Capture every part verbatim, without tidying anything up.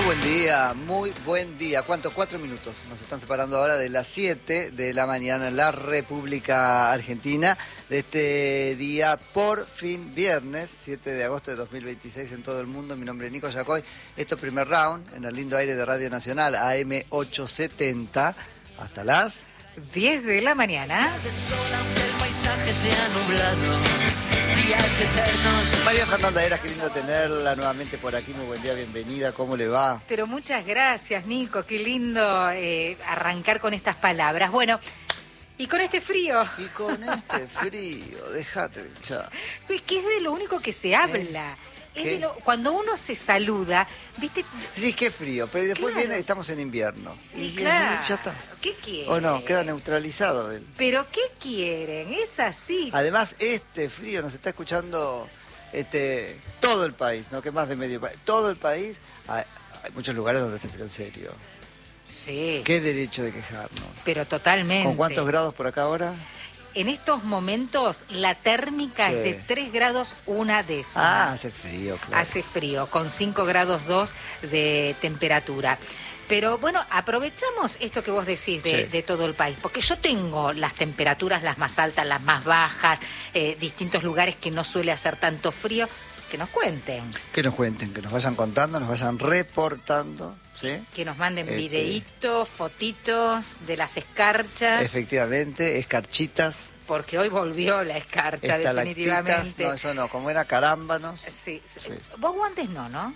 Muy buen día, muy buen día. ¿Cuántos? Cuatro minutos. Nos están separando ahora de las siete de la mañana en la República Argentina. De este día, por fin, viernes, siete de agosto de dos mil veintiséis en todo el mundo. Mi nombre es Nico Yacoy. Esto es Primer Round, en el lindo aire de Radio Nacional, A M ochocientos setenta. Hasta las diez de la mañana. María Fernanda Eras, qué lindo tenerla nuevamente por aquí. Muy buen día, bienvenida. ¿Cómo le va? Pero muchas gracias, Nico. Qué lindo eh, arrancar con estas palabras. Bueno, y con este frío. Y con este frío, déjate ya. Que es de lo único que se habla. Es de lo, cuando uno se saluda, ¿viste? Sí, qué frío, pero después Claro. viene, estamos en invierno. Y, Y, claro, ya está. ¿qué quieren? ¿O no? Queda neutralizado él. ¿Pero qué quieren? Es así. Además, este frío nos está escuchando este todo el país, no que más de medio país. Todo el país, hay, hay muchos lugares donde hace frío en serio. Sí. ¿Qué derecho de quejarnos? Pero totalmente. ¿Con cuántos grados por acá ahora? En estos momentos la térmica Sí. es de tres grados una décima. Ah, hace frío, claro. Hace frío, con cinco grados dos de temperatura. Pero bueno, aprovechamos esto que vos decís de, Sí. de todo el país, porque yo tengo las temperaturas, las más altas, las más bajas, eh, distintos lugares que no suele hacer tanto frío, que nos cuenten, Que nos cuenten, que nos vayan contando, nos vayan reportando, ¿sí? que nos manden Este- videitos, fotitos de las escarchas, Efectivamente, escarchitas, porque hoy volvió la escarcha estalactitas, definitivamente. no, eso no, como era carámbanos. Sí, sí. Sí. Vos guantes no, ¿no?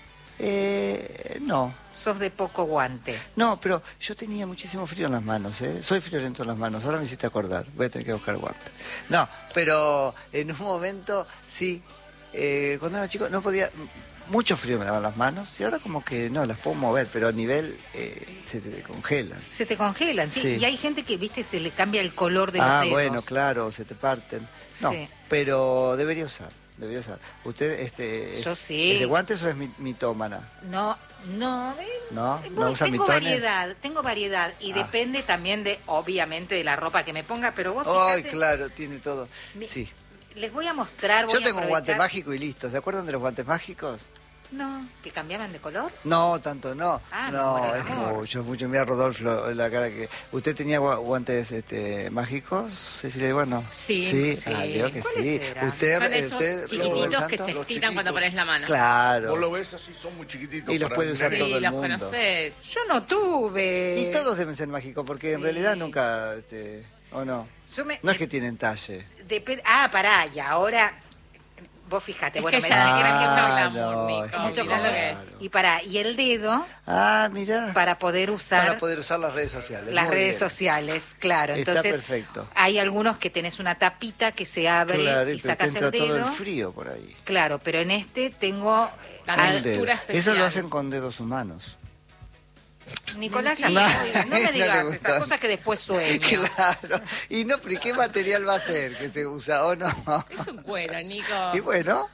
Eh, no, Sos de poco guante. no, pero yo tenía muchísimo frío en las manos, ¿eh? Soy friolento en las manos, ahora me hiciste acordar, voy a tener que buscar guantes. No, pero en un momento, sí, eh, cuando era chico no podía, mucho frío me daban las manos y ahora como que no, las puedo mover, pero a nivel eh, se te congelan. Se te congelan, sí. Sí. Y hay gente que, viste, se le cambia el color de los Ah, dedos. bueno, claro, se te parten. No, Sí. pero debería usar, debería usar. ¿Usted este, Yo es, sí. es de guantes o es mi- mitómana? No, no. eh, ¿No? voy- ¿No usa tengo mitones? variedad, tengo variedad. Y Ah. depende también de, obviamente, de la ropa que me ponga. Pero vos Ay, fijate, claro, tiene todo. Mi- Sí. les voy a mostrar. Voy Yo a tengo un guante aprovechar- mágico y listo. ¿Se acuerdan de los guantes mágicos? No, que cambiaban de color. No, tanto no. Ah, no, por el es amor. mucho, mucho. Mira, Rodolfo, la cara que... ¿Usted tenía gua- guantes este, mágicos, Cecilia? Bueno. Sí, Sí, sí. ah, creo que ¿Cuáles sí. eran? ¿Usted, Son esos usted lo chiquititos usa que tanto? se Los estiran cuando chiquitos. pones la mano. Claro. Vos lo ves así, son muy chiquititos. Y los para puede un usar nene. Sí, todo el los mundo. conoces. Yo no tuve. Y todos deben ser mágicos, porque en Sí. realidad nunca... Este, ¿o no? Yo me- No es que tienen talle. Dep- ah, pará, y ahora. Vos fijate, Es bueno, que me ya da- era mucho Ah, glamour, no, Nico. es que mucho Mirá lo que es. claro. Y para, y el dedo Ah, mira. para poder usar Para poder usar las redes sociales. las Muy redes bien. sociales, claro. Está Entonces, perfecto. hay algunos que tenés una tapita que se abre Claro, y pero te sacas entra el dedo. todo el frío por ahí. Claro, pero en este tengo La al- El dedo. textura Eso especial. lo hacen con dedos humanos. Nicolás, ya Mentira. me- no me No le digas gusta. esas cosas que después sueño. Claro. Y no, pero ¿y qué material va a ser que se usa o no? Es un cuero, Nico. Y bueno,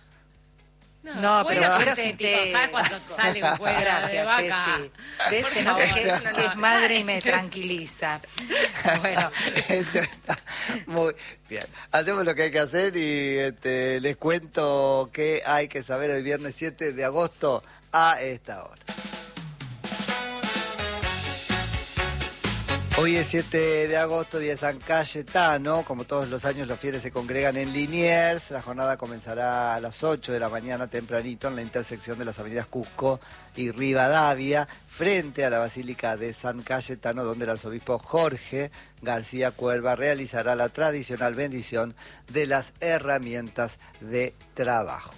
No, pero cuero cuero sintético. sintético. ¿Sabes cuando sale un cuero de Gracias, vaca? Ceci. ¿Ves? Por Se nota favor, que, no, no, que no. es madre y me tranquiliza. Bueno, eso está muy bien. Hacemos lo que hay que hacer y este, les cuento qué hay que saber el viernes siete de agosto a esta hora. Hoy es siete de agosto, día de San Cayetano. Como todos los años, los fieles se congregan en Liniers. La jornada comenzará a las ocho de la mañana tempranito en la intersección de las avenidas Cusco y Rivadavia, frente a la Basílica de San Cayetano, donde el arzobispo Jorge García Cuerva realizará la tradicional bendición de las herramientas de trabajo.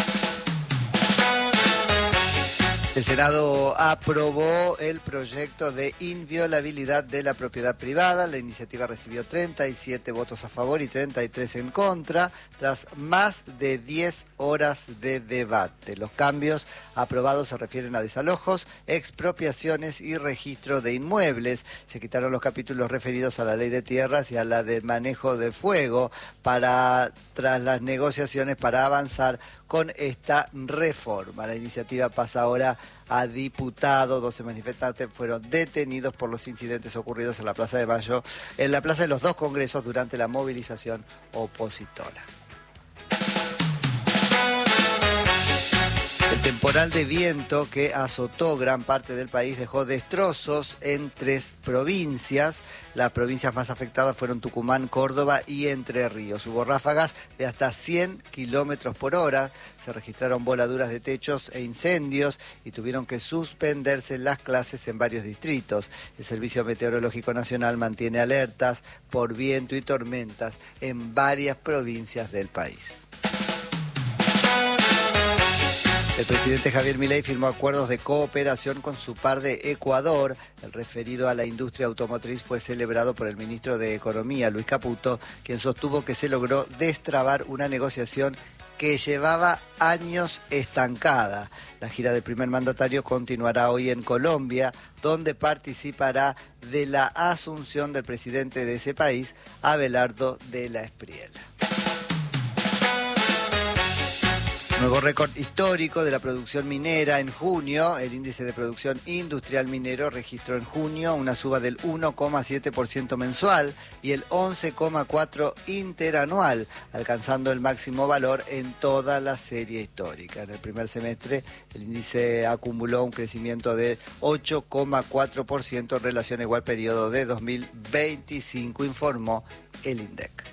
El Senado aprobó el proyecto de inviolabilidad de la propiedad privada. La iniciativa recibió treinta y siete votos a favor y treinta y tres en contra, tras más de diez horas de debate. Los cambios aprobados se refieren a desalojos, expropiaciones y registro de inmuebles. Se quitaron los capítulos referidos a la ley de tierras y a la de manejo del fuego para, tras las negociaciones para avanzar con esta reforma. La iniciativa pasa ahora a diputado. doce manifestantes fueron detenidos por los incidentes ocurridos en la Plaza de Mayo, en la Plaza de los dos Congresos durante la movilización opositora. El Temporal de viento que azotó gran parte del país dejó destrozos en tres provincias. Las provincias más afectadas fueron Tucumán, Córdoba y Entre Ríos. Hubo ráfagas de hasta cien kilómetros por hora. Se registraron voladuras de techos e incendios y tuvieron que suspenderse las clases en varios distritos. El Servicio Meteorológico Nacional mantiene alertas por viento y tormentas en varias provincias del país. El presidente Javier Milei firmó acuerdos de cooperación con su par de Ecuador. El referido a la industria automotriz fue celebrado por el ministro de Economía, Luis Caputo, quien sostuvo que se logró destrabar una negociación que llevaba años estancada. La gira del primer mandatario continuará hoy en Colombia, donde participará de la asunción del presidente de ese país, Abelardo de la Espriella. Nuevo récord histórico de la producción minera en junio. El índice de producción industrial minero registró en junio una suba del uno coma siete por ciento mensual y el once coma cuatro por ciento interanual, alcanzando el máximo valor en toda la serie histórica. En el primer semestre, el índice acumuló un crecimiento de ocho coma cuatro por ciento en relación a igual periodo de dos mil veinticinco, informó el INDEC.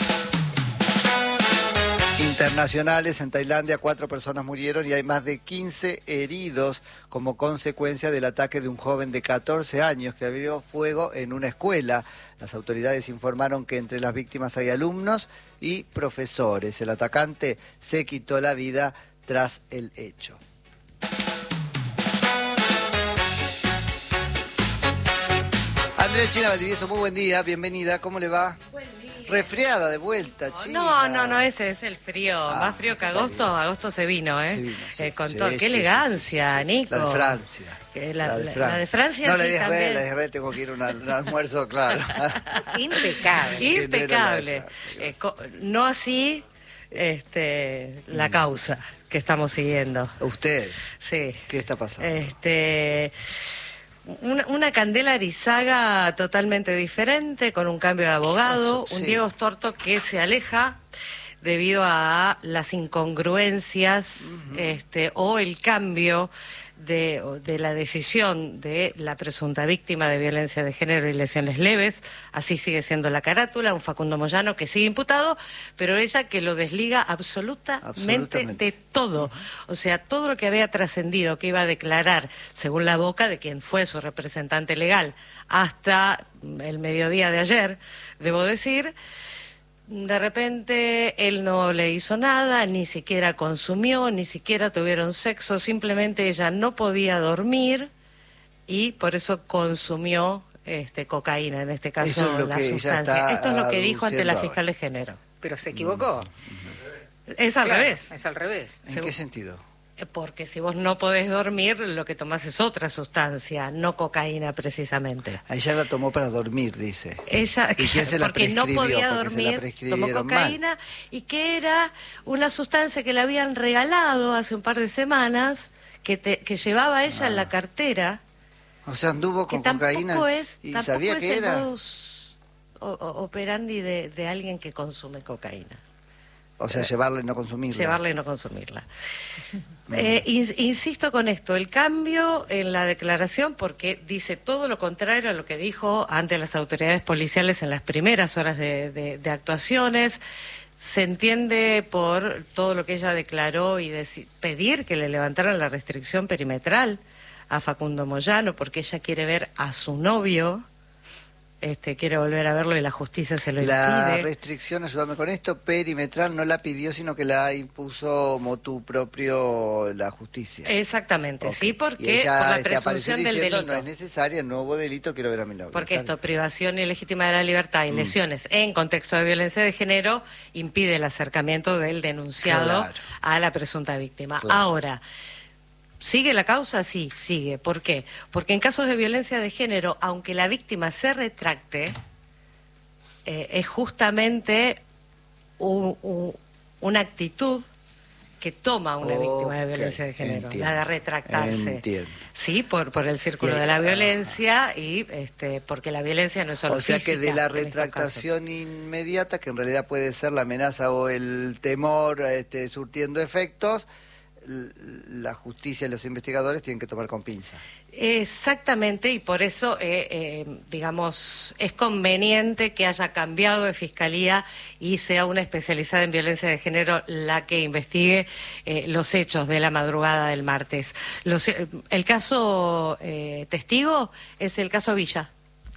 Internacionales, en Tailandia cuatro personas murieron y hay más de quince heridos como consecuencia del ataque de un joven de catorce años que abrió fuego en una escuela. Las autoridades informaron que entre las víctimas hay alumnos y profesores. El atacante se quitó la vida tras el hecho. Andrea China Valdivieso, muy buen día, bienvenida, ¿cómo le va? Buen día. Resfriada de vuelta, China. No, no, no, ese es el frío. Ah, Más frío que agosto. Agosto se vino, ¿eh? Se vino, sí. eh con Sí, todo. sí, Qué sí, elegancia, sí, sí, sí. Nico. La de Francia. Que la, la, de la- Francia. la de Francia No, sí la de Israel, también. la de Israel tengo que ir a un, al- un almuerzo, claro. Impecable. Sí, no era Impecable. la de Francia, Eh, co- no así este, la causa que estamos siguiendo. Usted, Sí. ¿qué está pasando? Este, una, una Candela Arizaga totalmente diferente, con un cambio de abogado, pasó? un Sí. Diego Storto que se aleja debido a las incongruencias este, o el cambio de, o de la decisión de la presunta víctima de violencia de género y lesiones leves. Así sigue siendo la carátula, un Facundo Moyano que sigue imputado, pero ella que lo desliga absolutamente, Absolutamente. de todo. O sea, todo lo que había trascendido, que iba a declarar, según la boca de quien fue su representante legal, hasta el mediodía de ayer, debo decir. De repente él no le hizo nada, ni siquiera consumió, ni siquiera tuvieron sexo, simplemente ella no podía dormir y por eso consumió este, cocaína, en este caso Eso es lo la que ella sustancia. está Esto es lo que dijo ante la aduciendo fiscal de género. Pero se equivocó. Es al Claro, revés. Es al revés. ¿En se- qué sentido? Porque si vos no podés dormir, lo que tomás es otra sustancia, no cocaína precisamente. A ella la tomó para dormir, dice. Ella, ¿Y quién se la porque no prescribió? podía Porque se la dormir, prescribieron tomó mal. cocaína y que era una sustancia que le habían regalado hace un par de semanas, que, te- que llevaba ella en la cartera, O sea, anduvo que con tampoco cocaína es, y tampoco sabía es que el era. modus o- o- operandi de, de alguien que consume cocaína. O sea, llevarla y no consumirla. Llevarla y no consumirla. Eh, in- insisto con esto, el cambio en la declaración, porque dice todo lo contrario a lo que dijo ante las autoridades policiales en las primeras horas de, de- de actuaciones. Se entiende por todo lo que ella declaró y deci- pedir que le levantaran la restricción perimetral a Facundo Moyano, porque ella quiere ver a su novio, este, quiere volver a verlo y la justicia se lo La impide. restricción, ayúdame con esto, perimetral no la pidió, sino que la impuso motu propio la justicia. Exactamente, Ok. sí, Y porque ella, por la este, apareció presunción del diciendo, delito. no es necesaria, nuevo delito, quiero ver a mi novio. Porque Está esto, privación ilegítima de la libertad y Mm. lesiones en contexto de violencia de género, impide el acercamiento del denunciado Claro. a la presunta víctima. Claro. Ahora, ¿sigue la causa? Sí, sigue. ¿Por qué? Porque en casos de violencia de género, aunque la víctima se retracte, eh, es justamente un- un- una actitud que toma una víctima de Ok, violencia de género, entiendo, la de retractarse. entiendo. Sí, por, por el círculo Bien. de la violencia y este porque la violencia no es solo O sea que de física la en estos retractación inmediata, que en realidad puede ser la amenaza o el temor este, surtiendo efectos, la justicia y los investigadores tienen que tomar con pinza. Exactamente, y por eso, eh, eh, digamos, es conveniente que haya cambiado de fiscalía y sea una especializada en violencia de género la que investigue eh, los hechos de la madrugada del martes. Los, el caso eh, testigo es el caso Villa.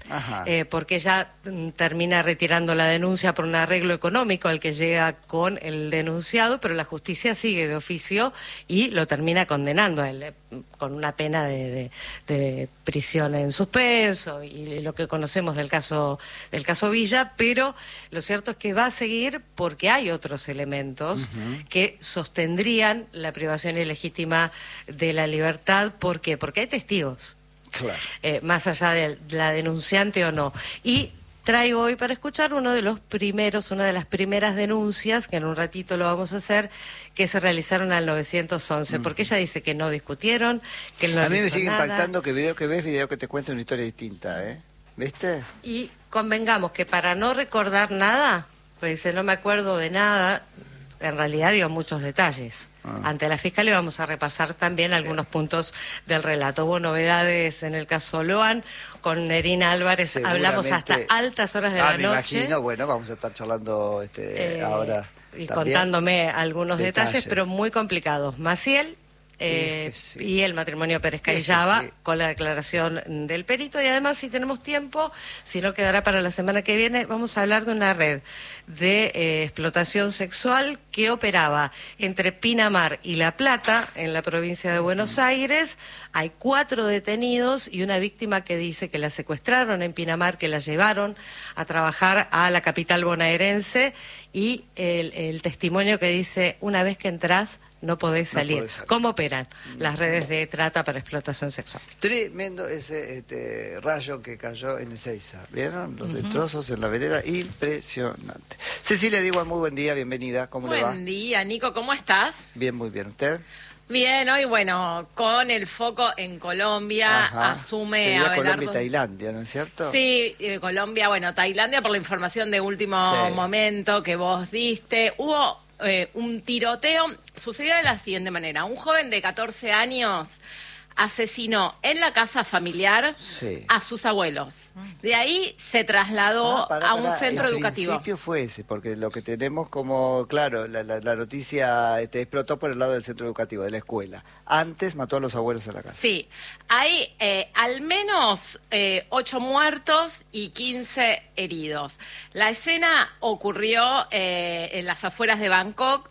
Eh, porque ella mm, termina retirando la denuncia por un arreglo económico al que llega con el denunciado, pero la justicia sigue de oficio y lo termina condenando a él, eh, con una pena de, de, de prisión en suspenso y lo que conocemos del caso del caso Villa, pero lo cierto es que va a seguir porque hay otros elementos uh-huh. que sostendrían la privación ilegítima de la libertad. ¿Por qué? Porque hay testigos. Claro. Eh, más allá de la denunciante o no. Y traigo hoy para escuchar uno de los primeros, una de las primeras denuncias, que en un ratito lo vamos a hacer, que se realizaron al nueve once, mm. porque ella dice que no discutieron, que él no A mí me sigue nada. impactando que video que ves, video que te cuenta una historia distinta, ¿eh? ¿Viste? Y convengamos que para no recordar nada, pues dice, no me acuerdo de nada, en realidad dio muchos detalles. Ah. Ante la fiscalía vamos a repasar también algunos Bien. puntos del relato. Hubo novedades en el caso Loan, con Nerina Álvarez hablamos hasta altas horas de ah, la me noche. Imagino, bueno, vamos a estar charlando este, eh, ahora. Y también. contándome algunos detalles, detalles, pero muy complicados. Maciel. Eh, es que sí. Y el matrimonio Pérez Cayllaba, sí. con la declaración del perito. Y además, si tenemos tiempo, si no quedará para la semana que viene, vamos a hablar de una red de eh, explotación sexual que operaba entre Pinamar y La Plata, en la provincia de Buenos Aires. Hay cuatro detenidos y una víctima que dice que la secuestraron en Pinamar, que la llevaron a trabajar a la capital bonaerense, y el, el testimonio que dice, una vez que entras no podés salir. No podés salir. ¿Cómo operan las redes de trata para explotación sexual? Tremendo ese este, rayo que cayó en Ezeiza. ¿Vieron? Los uh-huh. destrozos en la vereda. Impresionante. Cecilia Diwan, muy buen día, bienvenida. ¿Cómo buen le va? Buen día, Nico. ¿Cómo estás? Bien, muy bien. ¿Usted? Bien, hoy, bueno, con el foco en Colombia, Ajá. asume Abelardo... Colombia y Tailandia, ¿no es cierto? Sí, eh, Colombia, bueno, Tailandia por la información de último sí. momento que vos diste. Hubo eh, un tiroteo, sucedió de la siguiente manera. Un joven de catorce años asesinó en la casa familiar sí. a sus abuelos. De ahí se trasladó ah, pará, a un pará. centro el educativo. El principio fue ese, porque lo que tenemos como, claro, la, la, la noticia este, explotó por el lado del centro educativo, de la escuela. Antes mató a los abuelos en la casa. Sí, hay eh, al menos eh, ocho muertos y quince heridos. La escena ocurrió eh, en las afueras de Bangkok.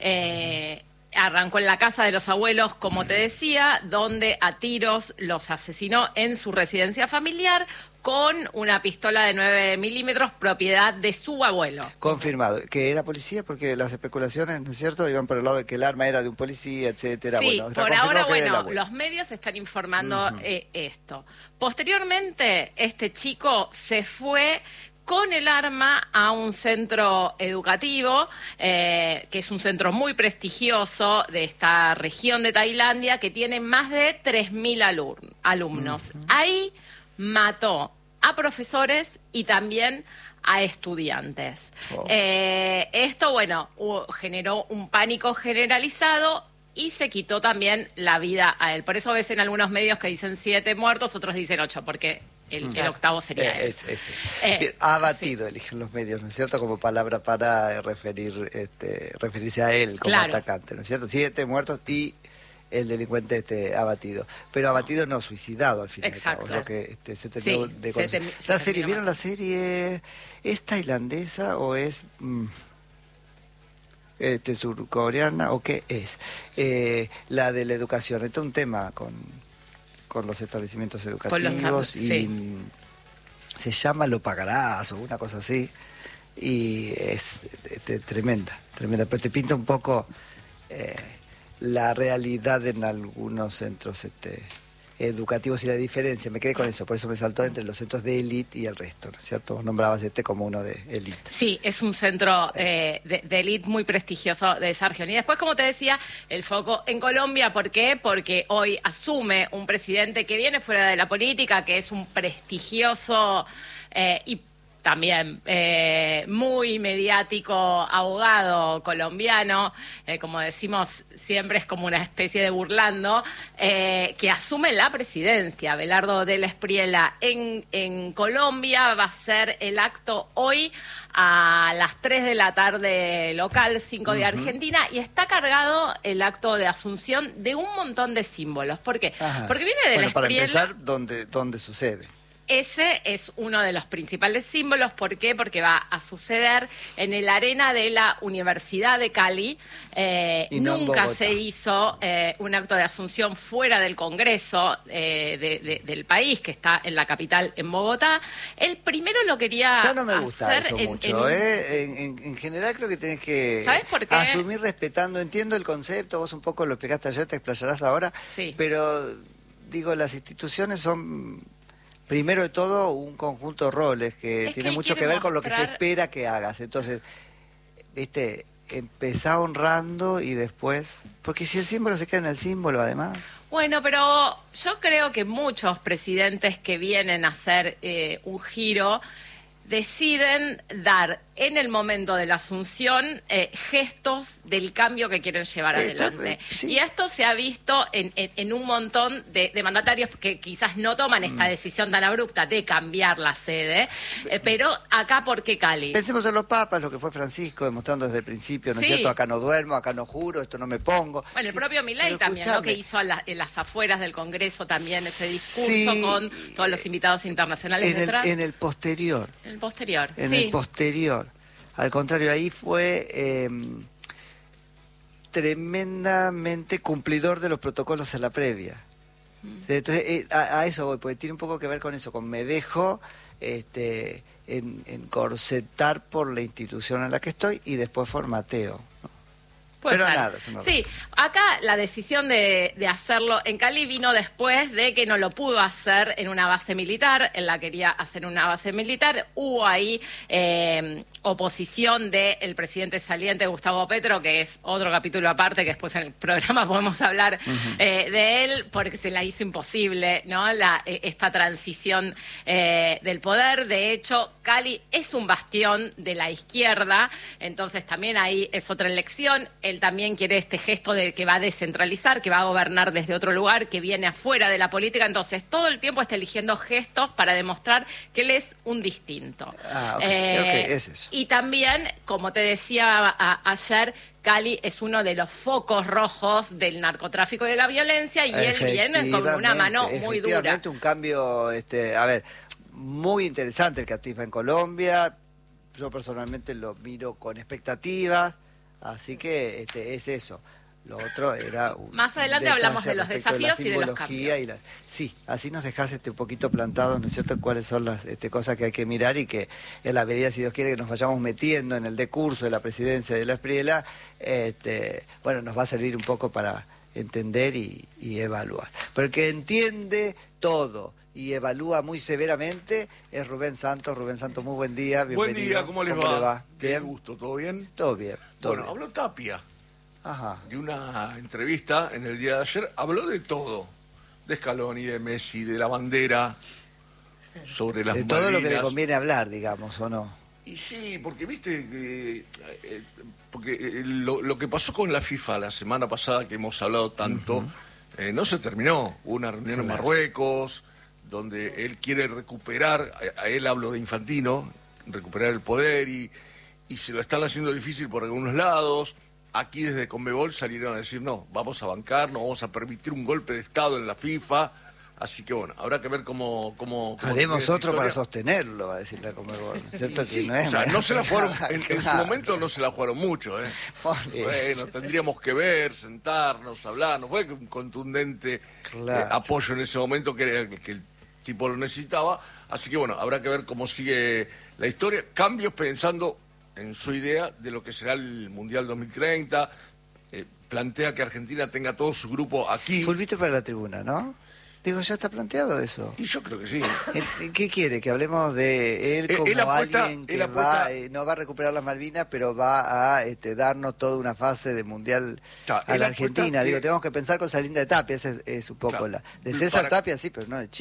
Eh, Arrancó en la casa de los abuelos, como te decía, donde a tiros los asesinó en su residencia familiar con una pistola de nueve milímetros, propiedad de su abuelo. Confirmado. ¿Que era policía? Porque las especulaciones, ¿no es cierto?, iban por el lado de que el arma era de un policía, etcétera. Sí, bueno, por ahora, bueno, los medios están informando uh-huh. eh, esto. Posteriormente, este chico se fue con el arma a un centro educativo, eh, que es un centro muy prestigioso de esta región de Tailandia, que tiene más de tres mil alum alumnos. Uh-huh. Ahí mató a profesores y también a estudiantes. Oh. Eh, esto, bueno, uh, generó un pánico generalizado y se quitó también la vida a él. Por eso ves en algunos medios que dicen siete muertos, otros dicen ocho, porque El, el octavo sería eh, él. Es, es, eh, Bien, abatido, sí. eligen los medios, ¿no es cierto?, como palabra para referir, este, referirse a él como claro. atacante, ¿no es cierto? Siete muertos y el delincuente este, abatido. Pero abatido no, suicidado al final. Exacto. Lo que este, se terminó sí, de se te, se la serie, ¿vieron la serie? ¿Es tailandesa o es mmm, este, surcoreana o qué es? Eh, la de la educación. Este es un tema con... con los establecimientos educativos los, y sí. se llama Lo Pagarás o una cosa así y es este, tremenda, tremenda, pero te pinta un poco eh, la realidad en algunos centros este, educativos y la diferencia, me quedé con eso, por eso me saltó entre los centros de élite y el resto, ¿no es cierto? Vos nombrabas este como uno de élite. Sí, es un centro eh, de, de élite muy prestigioso de esa región. Y después, como te decía, el foco en Colombia, ¿por qué? Porque hoy asume un presidente que viene fuera de la política, que es un prestigioso eh, y también eh, muy mediático abogado colombiano, eh, como decimos siempre es como una especie de burlando, eh, que asume la presidencia. Abelardo Del Espriella en, en Colombia va a ser el acto hoy a las tres de la tarde local, cinco de Argentina, y está cargado el acto de asunción de un montón de símbolos. ¿Por qué? Ajá. Porque viene Del Bueno, para Espriella... empezar, ¿dónde, dónde sucede? Ese es uno de los principales símbolos. ¿Por qué? Porque va a suceder en el arena de la Universidad de Cali. Eh, Y no en nunca Bogotá. se hizo eh, un acto de asunción fuera del Congreso eh, de- de- del país, que está en la capital, en Bogotá. El primero lo quería Ya no me gusta hacer eso en- mucho, en- ¿eh? En, en- en general creo que tenés que ¿Sabes por qué? asumir respetando, entiendo el concepto, vos un poco lo explicaste ayer, te explayarás ahora, Sí. pero digo, las instituciones son, primero de todo, un conjunto de roles que Es que tiene él mucho que quiere ver con lo que se mostrar- espera que hagas. Entonces, viste, empezá honrando y después, porque si el símbolo se queda en el símbolo además. Bueno, pero yo creo que muchos presidentes que vienen a hacer eh, un giro deciden dar en el momento de la asunción eh, gestos del cambio que quieren llevar Eh, adelante. eh, sí. Y esto se ha visto en, en- en un montón de, de mandatarios que quizás no toman esta Mm. decisión tan abrupta de cambiar la sede, eh, pero acá, ¿por qué Cali? Pensemos en los papas, lo que fue Francisco, demostrando desde el principio, ¿no es Sí. cierto? Acá no duermo, acá no juro, esto no me pongo. Bueno, el Sí, propio Milei pero también, ¿no? escuchame, Que hizo a la- en las afueras del Congreso también ese discurso Sí. con todos los invitados internacionales en el, detrás. en el posterior, En el posterior, en sí. el posterior. Al contrario, ahí fue eh, tremendamente cumplidor de los protocolos en la previa. Mm. Entonces, eh, a, a eso voy, porque tiene un poco que ver con eso, con me dejo este, en, encorsetar por la institución en la que estoy y después formateo. Puede Pero ser. nada, es una- Sí, acá la decisión de, de hacerlo en Cali vino después de que no lo pudo hacer en una base militar. Él la quería hacer en una base militar. Hubo ahí eh, oposición del presidente saliente Gustavo Petro, que es otro capítulo aparte, que después en el programa podemos hablar eh, de él, porque se la hizo imposible, ¿no? La, eh, esta transición eh, del poder. De hecho, Cali es un bastión de la izquierda, entonces también ahí es otra elección. Él también quiere este gesto de que va a descentralizar, que va a gobernar desde otro lugar, que viene afuera de la política. Entonces, todo el tiempo está eligiendo gestos para demostrar que él es un distinto. Ah, ok, Eh, ok, es eso. Y también, como te decía a- ayer, Cali es uno de los focos rojos del narcotráfico y de la violencia, y él viene con una mano muy dura. Efectivamente, un cambio, este, a ver, muy interesante el que atisba en Colombia. Yo personalmente lo miro con expectativas, así que este, es eso. Lo otro era un Más adelante detalle hablamos de los respecto desafíos la y de los simbología cambios. y la- sí, así nos dejás este, un poquito plantados, ¿no es cierto?, cuáles son las este, cosas que hay que mirar y que en la medida, si Dios quiere, que nos vayamos metiendo en el decurso de la presidencia de la Espriella, este, bueno, nos va a servir un poco para entender y, y evaluar. Pero el que entiende todo y evalúa muy severamente es Rubén Santos. Rubén Santos, muy buen día, bienvenido. Buen día, ¿cómo les va? Qué ¿Bien? gusto, ¿todo bien? Todo bien, todo Bueno, bien. habló Tapia Ajá. de una entrevista en el día de ayer, habló de todo, de Scaloni, de Messi, de la bandera, sobre las De todo lo que le Malvinas. conviene hablar, digamos, ¿o no? Y sí, porque viste, que, eh, porque eh, lo, lo que pasó con la FIFA la semana pasada, que hemos hablado tanto, eh, no se terminó. Hubo una reunión en Claro. Marruecos, donde él quiere recuperar, a, a él hablo de Infantino, recuperar el poder, y, y se lo están haciendo difícil por algunos lados. Aquí desde Conmebol salieron a decir, no, vamos a bancar, no vamos a permitir un golpe de Estado en la FIFA. Así que bueno, habrá que ver cómo... cómo, cómo Haremos sigue esta otro para historia. sostenerlo, va a decir la Conmebol, ¿no es cierto? Y sí, Que no es o sea, no se la jugaron, en, en su Claro. momento no se la jugaron mucho, ¿eh? Por Bueno, eso. tendríamos que ver, sentarnos, hablar, no fue un contundente Claro. eh, apoyo en ese momento que, era el que el tipo lo necesitaba, así que bueno, habrá que ver cómo sigue la historia, cambios pensando en su idea de lo que será el Mundial dos mil treinta, eh, plantea que Argentina tenga todo su grupo aquí, Fulvito para la tribuna, ¿no? Digo, ya está planteado eso. y yo creo que sí. ¿En- ¿Qué quiere? ¿Que hablemos de él Eh, como él apuesta- alguien que él apuesta- va, eh, no va a recuperar las Malvinas, pero va a este, darnos toda una fase de mundial Claro, a él la apuesta Argentina? que- Digo, tenemos que pensar con Salinda de Tapia, esa es, es un poco Claro. la... De César Para- Tapia sí, pero no de Chiqui.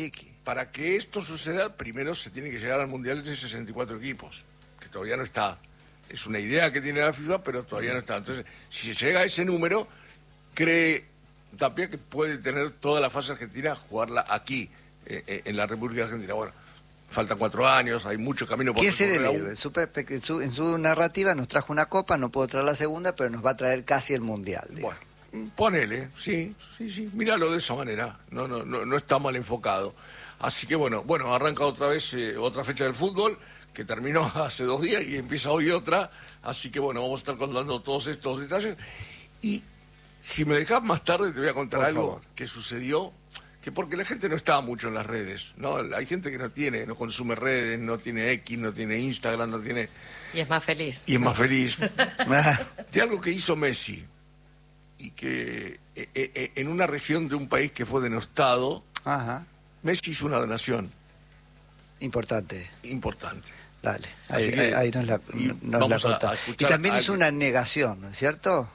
para que esto suceda, primero se tiene que llegar al Mundial de sesenta y cuatro equipos, que todavía no está. Es una idea que tiene la FIFA, pero todavía no está. Entonces, si se llega a ese número, cree Tapia que puede tener toda la fase argentina, jugarla aquí, eh, en la República Argentina. Bueno, faltan cuatro años, hay mucho camino por ¿Quién recorrer será el aún. héroe? En su, pe- en, su, en su narrativa nos trajo una copa, no puedo traer la segunda, pero nos va a traer casi el Mundial. Digo. Bueno, ponele, sí, sí, sí, míralo de esa manera, no, no, no, no está mal enfocado. Así que bueno, bueno, arranca otra vez eh, otra fecha del fútbol, que terminó hace dos días y empieza hoy otra, así que bueno, vamos a estar contando todos estos detalles. Y si me dejas más tarde te voy a contar Por algo favor. que sucedió, que porque la gente no está mucho en las redes, ¿no? Hay gente que no tiene, no consume redes, no tiene X, no tiene Instagram, no tiene... Y es más feliz. Y es más feliz. Ah, De algo que hizo Messi, y que eh, eh, en una región de un país que fue denostado, Ajá, Messi hizo una donación importante. importante. Dale, Así ahí, que- ahí, ahí nos la, y nos la vamos a- contás. a Y escuchar también a hizo alguien. una negación, ¿no es cierto?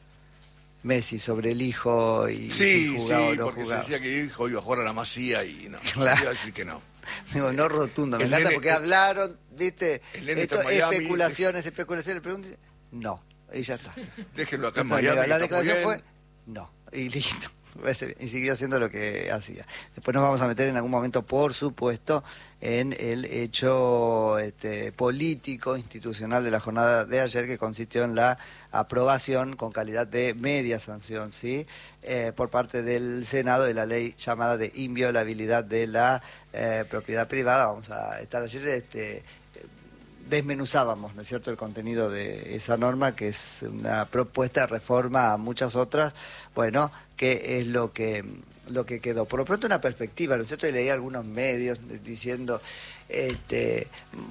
Messi sobre el hijo y Sí, si sí, jugaba o no porque se jugaba. decía que hijo iba a jugar a la Masía y no, Claro. se iba a decir que no. Digo, no rotundo, me El encanta nene- porque hablaron, viste, el nene esto, está en Miami. especulaciones, especulaciones, le preguntan, no, y ya está. Déjenlo acá en Entonces, Miami. la está muy declaración bien. fue, no, y listo. Y siguió haciendo lo que hacía. Después nos vamos a meter en algún momento, por supuesto, en el hecho este, político, institucional de la jornada de ayer, que consistió en la aprobación con calidad de media sanción, ¿sí? Eh, por parte del Senado de la ley llamada de inviolabilidad de la eh, propiedad privada. Vamos a estar ayer... Este, desmenuzábamos, ¿no es cierto?, el contenido de esa norma, que es una propuesta de reforma a muchas otras, bueno, que es lo que lo que quedó. Por lo pronto una perspectiva, ¿no es cierto?, y leí algunos medios diciendo este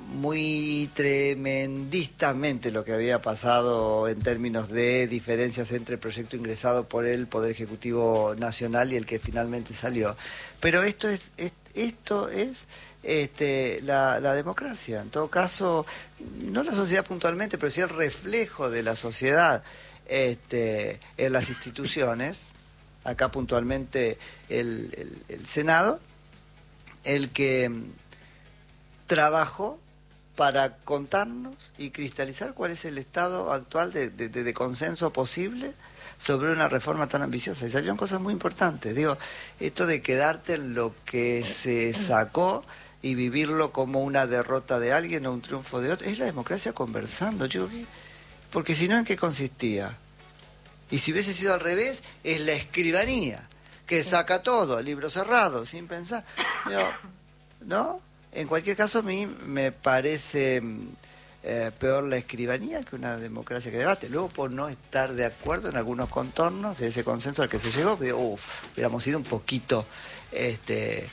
muy tremendistamente lo que había pasado en términos de diferencias entre el proyecto ingresado por el Poder Ejecutivo Nacional y el que finalmente salió. Pero esto es, es esto es Este, la, la democracia, en todo caso, no la sociedad puntualmente, pero sí el reflejo de la sociedad este, en las instituciones, acá puntualmente el, el, el Senado, el que mm, trabajó para contarnos y cristalizar cuál es el estado actual de, de, de, de consenso posible sobre una reforma tan ambiciosa. Y salieron cosas muy importantes. Digo, esto de quedarte en lo que se sacó y vivirlo como una derrota de alguien o un triunfo de otro, es la democracia conversando. Yo, porque si no, ¿en qué consistía? Y si hubiese sido al revés, es la escribanía, que saca todo, el libro cerrado, sin pensar. Digo, ¿no? En cualquier caso, a mí me parece eh, peor la escribanía que una democracia que debate. Luego, por no estar de acuerdo en algunos contornos de ese consenso al que se llegó, digo, uff, hubiéramos ido un poquito este,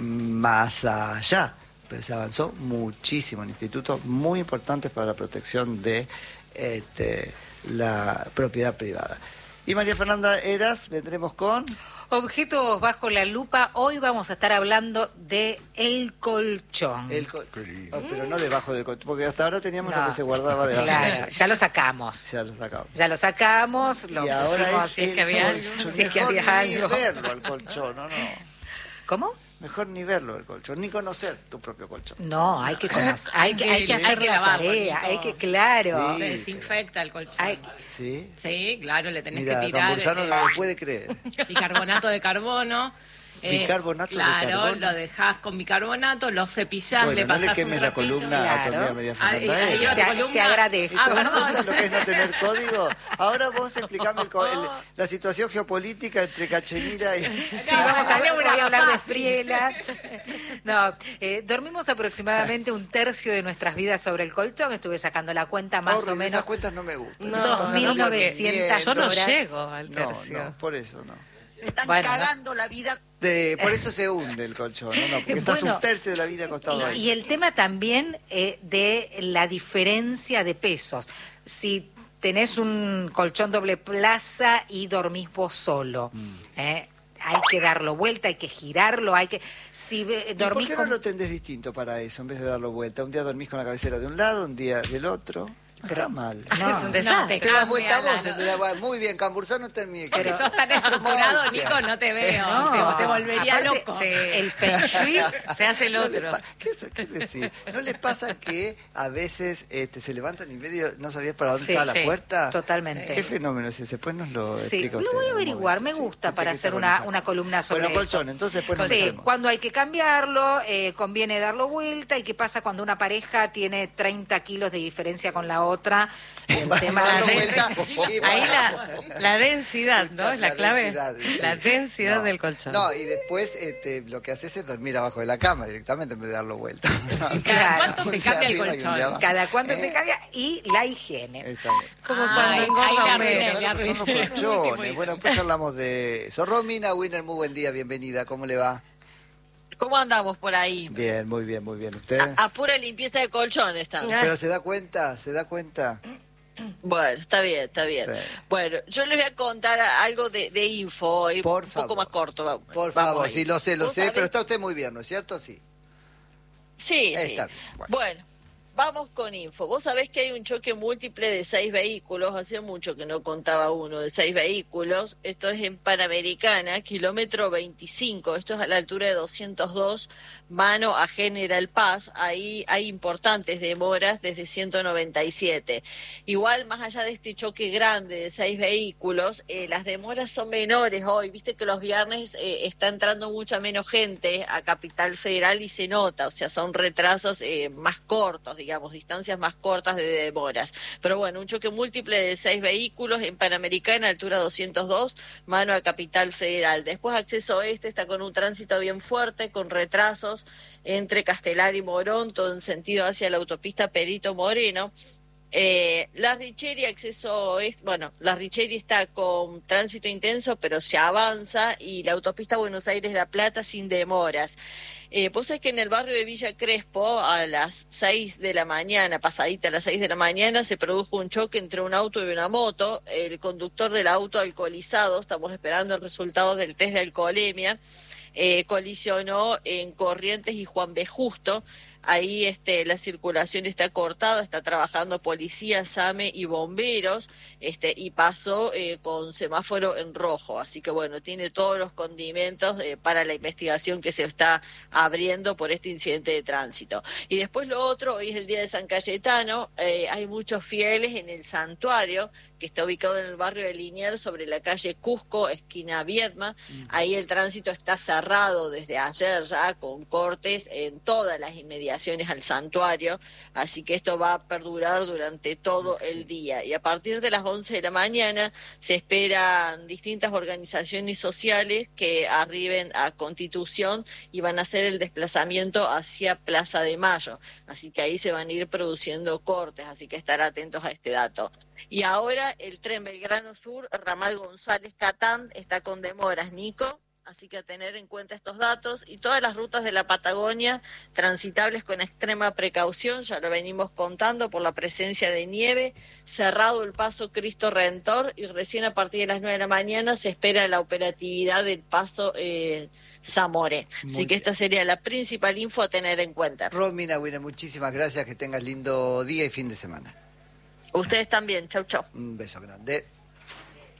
más allá. Pero se avanzó muchísimo en institutos muy importantes para la protección de este, la propiedad privada. Y María Fernanda Heras, vendremos con... Objetos bajo la lupa. Hoy vamos a estar hablando de el colchón. El col- Qué lindo. Oh, pero no debajo del colchón, porque hasta ahora teníamos No. lo que se guardaba debajo. Claro, ya lo sacamos. Ya lo sacamos. Ya lo sacamos, lo Y ahora pusimos, es si es el que había algo. colchón. Si es que Mejor había ni algo. verlo al colchón, no, no. ¿Cómo? Mejor ni verlo el colchón, ni conocer tu propio colchón. No, hay que conocer, hay que, hay que hacer Hay que la lavarlo, tarea, Nico. hay que, claro. Sí. Se desinfecta el colchón. Hay- ¿Sí? Sí, claro, le tenés Mira, que don tirar Bursano eh, no lo puede creer. bicarbonato de carbono. Bicarbonato de claro, carbono. lo dejás con bicarbonato, lo cepillás, Bueno, le no le pasás quemes un la trapito. columna a tu Claro. amiga María Ah, Fernanda ahí Heras. va Te- tu columna. te agradezco. Ah, ¿Te das cuenta perdón. lo que es no tener código? Ahora vos explicame el co- el- la situación geopolítica entre Cachemira y... Sí, vamos a hablar, voy a hablar de Friela. No, eh, dormimos aproximadamente un tercio de nuestras vidas sobre el colchón. Estuve sacando la cuenta más Horrible, o menos. esas cuentas no me gustan. No, Esas cosas dos mil no me novecientas Yo no horas. llego al No, tercio. no, por eso no. Están Bueno, ¿no? cagando la vida. De- por eso se hunde el colchón, no, no, porque estás Bueno, un tercio de la vida acostado Y, ahí. y el tema también eh, de la diferencia de pesos. Si tenés un colchón doble plaza y dormís vos solo, Mm. ¿eh? Hay que darlo vuelta, hay que girarlo, hay que... Si ve- ¿Y por dormís qué con... no lo tendés distinto para eso, en vez de darlo vuelta? Un día dormís con la cabecera de un lado, un día del otro. Pero mal. No, es un No, desastre. Te das vuelta cambia vos, la- mira, va, muy bien, Cambursano termine. Porque sos tan estructurado, Muy bien. Nico, no te veo. No, te, te volvería aparte, loco. sí. El feng shui Se hace el ¿No le otro. pa- ¿Qué, es- qué decir? ¿No les pasa que a veces este, se levantan y medio no sabías para dónde Sí, estaba sí, la puerta? totalmente. ¿Qué fenómeno es ese? Después nos lo Sí, explica lo usted voy a en un averiguar, me momento. gusta Sí, para usted que hacer está una, con una esa- columna sobre Bueno, eso. colchón, entonces después nos Sí, metemos. cuando hay que cambiarlo, eh, conviene darlo vuelta. ¿Y qué pasa cuando una pareja tiene treinta kilos de diferencia con la otra? El Va tema dando de- vuelta y va- Ahí la, la densidad, ¿no? Escucha, Es la clave. densidad, sí. La densidad No, del colchón. No, y después este, lo que haces es dormir abajo de la cama directamente en vez de darlo vuelta. ¿Cada cuánto Un se día cambia el arriba y un día colchón? abajo. Cada cuánto Eh, se cambia y la higiene. Está bien. Como Ay, cuando ahí engorda la Homero. arruiné, la Claro, arruiné. son los colchones. Bueno, después hablamos de eso. Romina Winner, muy buen día, bienvenida. ¿Cómo le va? ¿Cómo andamos por ahí? Bien, muy bien, muy bien. ¿Usted? A, a pura limpieza de colchón está. ¿Pero se da cuenta? ¿Se da cuenta? Bueno, está bien, está bien. Sí. Bueno, yo les voy a contar algo de, de info hoy, Por un favor. poco más corto. Vamos, Por vamos favor, ahí. sí, lo sé, lo ¿Vos sé, sabés? pero está usted muy bien, ¿no es cierto? Sí. Sí, sí. Está bien, bueno. Bueno, vamos con info. Vos sabés que hay un choque múltiple de seis vehículos, hace mucho que no contaba uno de seis vehículos. Esto es en Panamericana, kilómetro veinticinco, esto es a la altura de doscientos dos, mano a General Paz. Ahí hay importantes demoras desde ciento noventa y siete. Igual, más allá de este choque grande de seis vehículos, eh, las demoras son menores hoy. Viste que los viernes eh, está entrando mucha menos gente a Capital Federal y se nota, o sea, son retrasos eh, más cortos, digamos, distancias más cortas de demoras. Pero bueno, un choque múltiple de seis vehículos en Panamericana, altura doscientos dos, mano a Capital Federal. Después acceso oeste está con un tránsito bien fuerte, con retrasos entre Castelar y Morón, todo en sentido hacia la autopista Perito Moreno. Eh, la Richeri, acceso oeste, bueno, la Richeri está con tránsito intenso, pero se avanza, y la autopista Buenos Aires-La Plata sin demoras. Eh, vos sabés que en el barrio de Villa Crespo, a las seis de la mañana, pasadita a las seis de la mañana, se produjo un choque entre un auto y una moto. El conductor del auto alcoholizado, estamos esperando el resultado del test de alcoholemia, eh, colisionó en Corrientes y Juan B. Justo. Ahí este, la circulación está cortada, está trabajando policía, SAME y bomberos, este, y pasó eh, con semáforo en rojo. Así que bueno, tiene todos los condimentos eh, para la investigación que se está abriendo por este incidente de tránsito. Y después lo otro, hoy es el día de San Cayetano, eh, hay muchos fieles en el santuario, que está ubicado en el barrio de Liniers, sobre la calle Cusco, esquina Viedma. Ahí el tránsito está cerrado desde ayer ya, con cortes en todas las inmediaciones al santuario, así que esto va a perdurar durante todo el día. Y a partir de las once de la mañana se esperan distintas organizaciones sociales que arriben a Constitución y van a hacer el desplazamiento hacia Plaza de Mayo, así que ahí se van a ir produciendo cortes, así que estar atentos a este dato. Y ahora el tren Belgrano Sur, ramal González Catán, está con demoras, Nico, así que a tener en cuenta estos datos, y todas las rutas de la Patagonia transitables con extrema precaución, ya lo venimos contando por la presencia de nieve, cerrado el paso Cristo Redentor, y recién a partir de las nueve de la mañana se espera la operatividad del paso eh, Zamoré. Muy Así que bien. esta sería la principal info a tener en cuenta. Romina Winner, muchísimas gracias, que tengas lindo día y fin de semana. Ustedes también, chau chau. Un beso grande.